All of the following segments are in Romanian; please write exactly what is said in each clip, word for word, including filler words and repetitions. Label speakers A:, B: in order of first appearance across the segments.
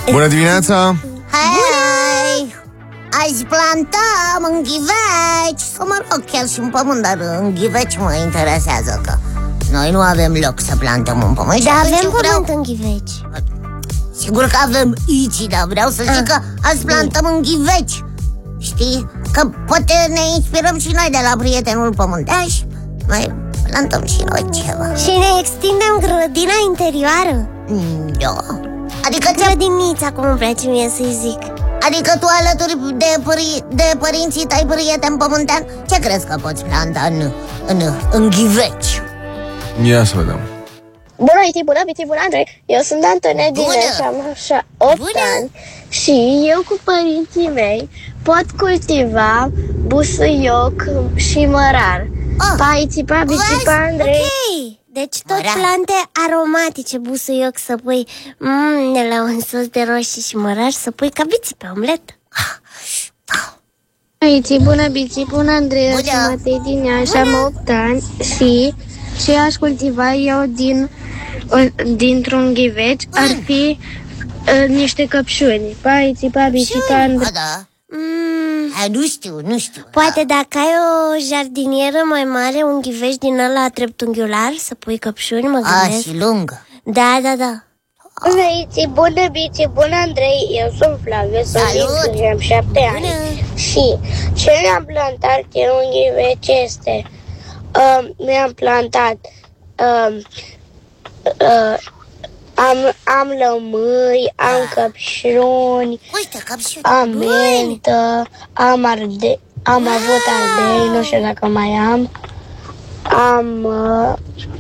A: Bună dimineața!
B: Hai! Azi plantăm în ghiveci. Sau mă rog, chiar și în pământ, dar în ghiveci mă interesează că noi nu avem loc să plantăm în pământ.
C: Dar avem pământ
B: vreau...
C: în ghiveci.
B: Sigur că avem ici, dar vreau să zic că azi plantăm în ghiveci. Știi? Că poate ne inspirăm și noi de la prietenul pământeaș. Mai plantăm și noi ceva.
C: Și ne extindem grădina interioară.
B: Da. Adică
C: grădinița, cum îmi place mie să-i zic.
B: Adică tu alături de, pări, de părinții tăi prieten pământean, ce crezi că poți planta în, în, în ghiveci?
A: Ia să vedem.
D: Bună, Iti, bună, Biti, bună, Andrei. Eu sunt Antonedine și am așa opt ani. Și eu cu părinții mei pot cultiva busuioc și mărar.
B: Oh.
D: Pa, Iti, pa, Biti, pa, Andrei.
C: Ok, deci tot
B: Mărar.
C: plante aromatice, busuioc, să pui mm, de la un sos de roșii și mărar, să pui cabiții pe omlet.
D: Iti, bună, Biti, bună, Andrei. Eu sunt Matei din Iași, am opt ani și ce aș cultiva eu din, dintr-un ghiveci ar fi uh, niște căpșuni. Pa, Iti, pa, Biti, pa, Andrei.
B: Da.
C: Mm,
B: A, nu știu, nu știu.
C: poate dacă ai o jardinieră mai mare, un ghiveci din ăla treptunghiular, să pui căpșuni, mă
B: A,
C: gândesc.
B: și lungă.
C: Da, da, da.
D: Bună, Iti, bună, Biti, bună, Andrei. Eu sunt Flavio, sunt
B: Salut!
D: din am șapte ani. Și ce mi-am plantat eu în ghiveci este uh, mi-am plantat uh, uh, am, am lămâi, am căpșuni,
B: Uite, căpșuni.
D: am mentă, am arde, am avut ardei, nu știu dacă mai am. Am uh,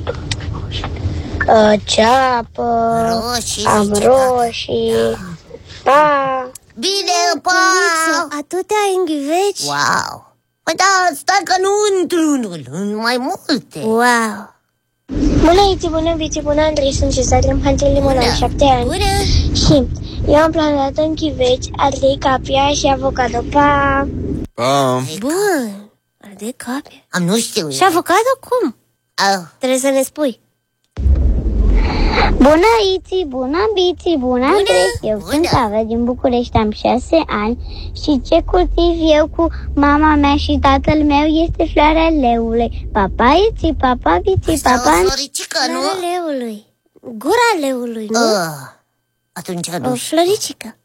D: uh, ceapă,
B: Roșii,
D: am
B: zice
D: roșii. Pa!
B: Bine, pa!
C: Atâtea în ghiveci?
B: Wow! Păi da, stai că nu într-unul, în mai multe.
C: Wow.
D: Bună, Iti, bună, Biti, bună, Andrei, sunt Cezar Pantel Limon, am șapte ani.
C: Bună!
D: Și eu am plantat în ghiveci ardei, capia și avocado. Pa!
A: Pa!
C: Bun. Ardei capie.
B: Am nu știu.
C: Și avocado cum?
B: Ah,
C: Trebuie să ne spui.
D: Bună, Iti, bună, Biti, bună, Andrei. Eu
B: bună.
D: sunt Ava din București, am șase ani și ce cultiv eu cu mama mea și tatăl meu este floarea leului. Papa, Iti, papa, Biti,
B: asta
D: papa.
B: o floricică, nu?
C: Floarea leului. Gura leului, nu?
B: Ah, atunci nu
C: O
B: știu.
C: floricică.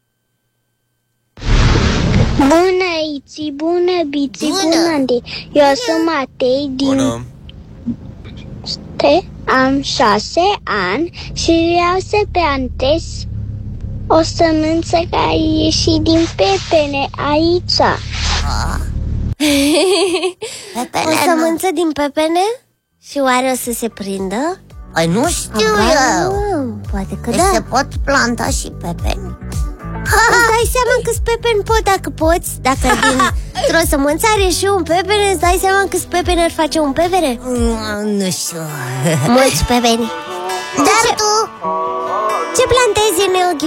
D: Bună, Iti, bună, Biti,
B: Bună.
D: bună, Andrei. Eu sunt Matei din
A: Bună!
D: Te, am șase ani și vreau să plantez o sămânță care a ieșit din pepene aici.
B: Ah. Pepene,
C: O
B: nu.
C: sămânță din pepene? Și oare o să se prindă?
B: Păi nu știu
C: Habar
B: eu.
C: nu, poate că
B: Deci
C: da.
B: se pot planta și pepeni?
C: Îți dai seama câți pepeni pot dacă poți? Dacă dintr-o sămânță are și un pepene, îți dai seama câți pepeni ar face un pepene?
B: Mm, Nu știu.
C: Mulți pepeni.
B: Dar tu?
C: Ce plantezi în